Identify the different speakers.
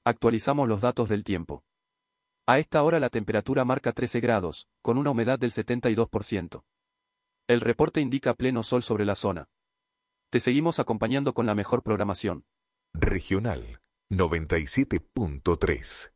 Speaker 1: Actualizamos los datos del tiempo. A esta hora la temperatura marca 13 grados, con una humedad del 72%. El reporte indica pleno sol sobre la zona. Te seguimos acompañando con la mejor programación.
Speaker 2: Regional 97.3.